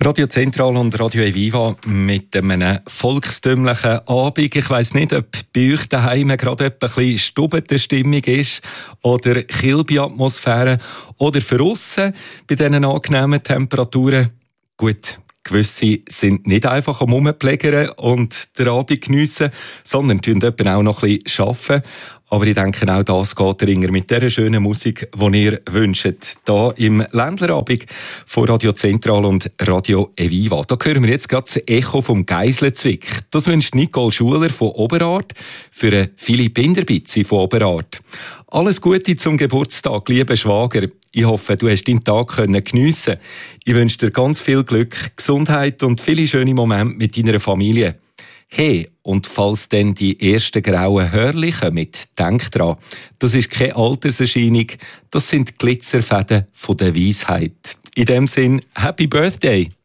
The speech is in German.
Radio Zentral und Radio Eviva mit einem volkstümlichen Abend. Ich weiss nicht, ob bei euch daheim gerade ein bisschen stubete Stimmung ist oder Kilby-Atmosphäre oder für aussen bei diesen angenehmen Temperaturen. Gut, gewisse sind nicht einfach am Rumplägern und den Abend geniessen, sondern tun eben auch noch ein bisschen arbeiten. Aber ich denke, auch das geht ringer mit dieser schönen Musik, die ihr wünscht. Hier im Ländlerabend von Radio Zentral und Radio Eviva. Da hören wir jetzt gerade das Echo vom Geislenzwick. Das wünscht Nicole Schuler von Oberart für Philipp Inderbitzi von Oberart. Alles Gute zum Geburtstag, lieber Schwager. Ich hoffe, du hast deinen Tag geniessen. Ich wünsche dir ganz viel Glück, Gesundheit und viele schöne Momente mit deiner Familie. Hey, und falls dann die ersten grauen Hörli kommen, denk dran, das ist keine Alterserscheinung, das sind Glitzerfäden von der Weisheit. In dem Sinn, Happy Birthday!